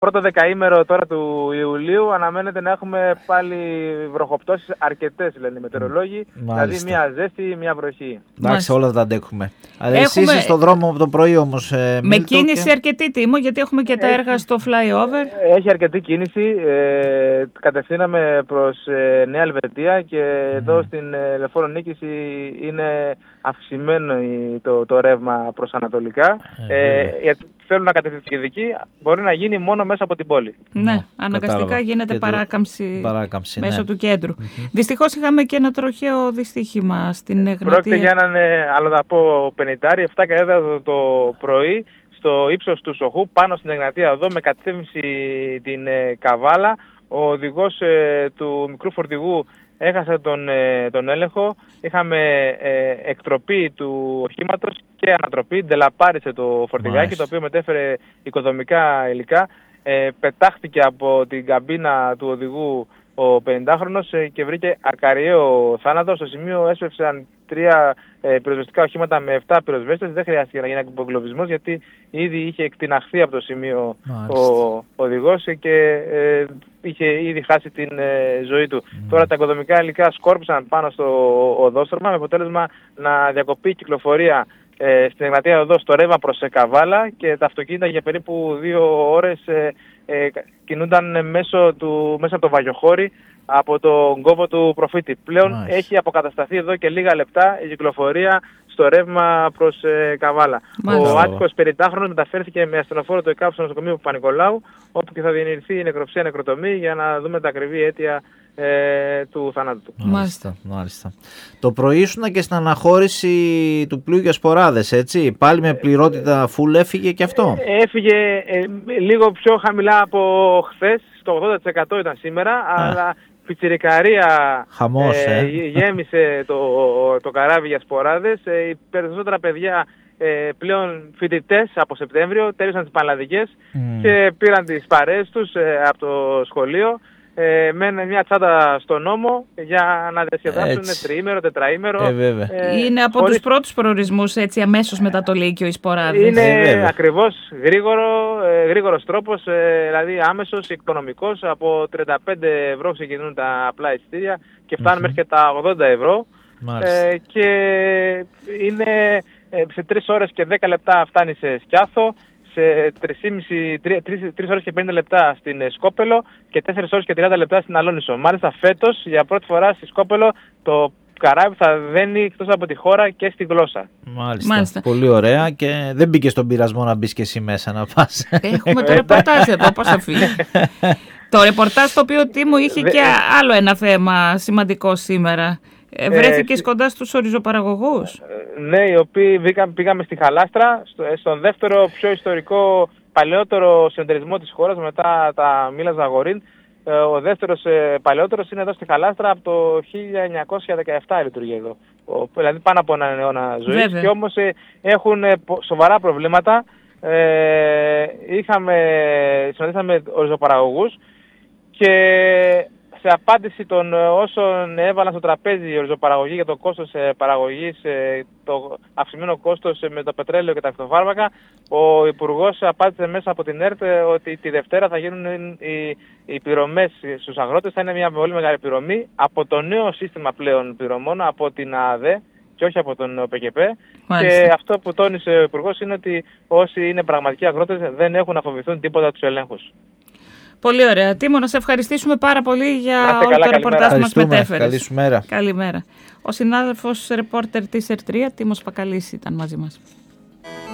πρώτο δεκαήμερο τώρα του Ιουλίου αναμένεται να έχουμε πάλι βροχοπτώσεις αρκετές, λένε οι μετεωρολόγοι. Δηλαδή μια ζέστη, μια βροχή. Εντάξει, όλα τα αντέχουμε. Αλλά εσείς είστε στον δρόμο από το πρωί όμως. Με κίνηση αρκετή, Τίμο, γιατί έχουμε και τα έργα στο flyover. Έχει αρκετή κίνηση. Κατευθύναμε προς Νέα Ελβετία και εδώ στην Λεωφόρο Νίκηση είναι αυξημένο το ρεύμα προς ανατολικά. Γιατί θέλουν να κατευθυνθεί και δική, μπορεί να γίνει μόνο μέσα από την πόλη. Ναι, αναγκαστικά γίνεται παράκαμψη μέσω του κέντρου. Δυστυχώς είχαμε και ένα τροχαίο δυστύχημα στην Εγνατία. Πρόκειται για έναν αλλοδαπό πενητάρι, 7 και 4 το πρωί, στο ύψος του Σοχού, πάνω στην Εγνατία οδό, με κατεύθυνση την Καβάλα. Ο οδηγός του μικρού φορτηγού έχασε τον έλεγχο. Είχαμε εκτροπή του οχήματος και ανατροπή. Ντελαπάρισε το φορτηγάκι, το οποίο μετέφερε οικοδομικά υλικά. Πετάχτηκε από την καμπίνα του οδηγού ο 50χρονος και βρήκε ακαριαίο θάνατο. Στο σημείο έσπευσαν 3 πυροσβεστικά οχήματα με 7 πυροσβέστες. Δεν χρειάστηκε να γίνει απογκλωβισμός, γιατί ήδη είχε εκτιναχθεί από το σημείο ο οδηγός και είχε ήδη χάσει την ζωή του. Τώρα τα οικοδομικά υλικά σκόρπισαν πάνω στο οδόστρωμα, με αποτέλεσμα να διακοπεί η κυκλοφορία στην Εγνατία οδό στο ρεύμα προς Καβάλα, και τα αυτοκίνητα για περίπου 2 ώρες κινούνταν μέσα από το Βαγιοχώρι, από τον κόμβο του Προφήτη. Πλέον έχει αποκατασταθεί εδώ και λίγα λεπτά η κυκλοφορία στο ρεύμα προς Καβάλα. Ο άτυχος 50χρονος μεταφέρθηκε με ασθενοφόρο το ΕΚΑΒ στο νοσοκομείο Παπα-Νικολάου, όπου και θα διενηρηθεί η νεκροψία-νεκροτομή για να δούμε τα ακριβή αίτια του θανάτου του. Μάλιστα. Το πρωί ήσουν και στην αναχώρηση του πλοίου για Σποράδες, έτσι. Πάλι με πληρότητα full έφυγε και αυτό. Έφυγε λίγο πιο χαμηλά από χθες, το 80% ήταν σήμερα, αλλά πιτσιρικαρία γέμισε το καράβι για Σποράδες. Οι περισσότερα παιδιά πλέον φοιτητές από Σεπτέμβριο τέλειωσαν τις πανελλαδικές και πήραν τις παρέες τους από το σχολείο. Μένει μια τσάντα στον νόμο για να διασκεδάσουν τριήμερο, τετραήμερο. Είναι από τους πρώτους προορισμούς, έτσι, αμέσως μετά το Λύκειο οι Σποράδες. Είναι ακριβώς γρήγορος τρόπος, δηλαδή άμεσος, οικονομικός. Από 35 ευρώ ξεκινούν τα απλά εισιτήρια και φτάνουν μέχρι και τα 80 ευρώ. Και είναι σε 3 ώρες και 10 λεπτά φτάνει σε Σκιάθο, σε 3 ώρες και 50 λεπτά στην Σκόπελο και 4 ώρες και 30 λεπτά στην Αλόνισο. Μάλιστα φέτος για πρώτη φορά στη Σκόπελο το καράβι θα δένει εκτός από τη χώρα και στη γλώσσα. Μάλιστα. Πολύ ωραία, και δεν μπήκε στον πειρασμό να μπεις και εσύ μέσα να πας. Έχουμε το ρεπορτάζ εδώ, πώς θα φύγει. Το ρεπορτάζ το οποίο, Τίμο, είχε και άλλο ένα θέμα σημαντικό σήμερα. Βρέθηκες κοντά στους οριζοπαραγωγούς. Ναι, οι οποίοι πήγαμε στη Χαλάστρα, στον δεύτερο πιο ιστορικό, παλαιότερο συνεταιρισμό της χώρας μετά τα Μήλα Ζαγορίν. Ο δεύτερος παλαιότερος είναι εδώ στη Χαλάστρα, από το 1917 λειτουργεί εδώ. Δηλαδή πάνω από έναν αιώνα ζωής. Και όμως έχουν σοβαρά προβλήματα. Συναντήσαμε οριζοπαραγωγούς και σε απάντηση των όσων έβαλαν στο τραπέζι η οριζοπαραγωγή για το κόστος παραγωγής, το αυξημένο κόστος με το πετρέλαιο και τα φυτοφάρμακα, ο Υπουργός απάντησε μέσα από την ΕΡΤ ότι τη Δευτέρα θα γίνουν οι πληρωμές στους αγρότες. Θα είναι μια πολύ μεγάλη πληρωμή από το νέο σύστημα πλέον πληρωμών, από την ΑΔΕ και όχι από τον ΠΚΠ. Και αυτό που τόνισε ο Υπουργός είναι ότι όσοι είναι πραγματικοί αγρότες δεν έχουν να φοβηθούν τίποτα τους ελέγχους. Πολύ ωραία. Τίμο, να σε ευχαριστήσουμε πάρα πολύ για όλο το ρεπορτάζ που μας μετέφερες. Καλή σου μέρα. Καλημέρα. Ο συνάδελφος ρεπόρτερ της ΕΡΤ3, Τίμος Πακαλής, ήταν μαζί μας.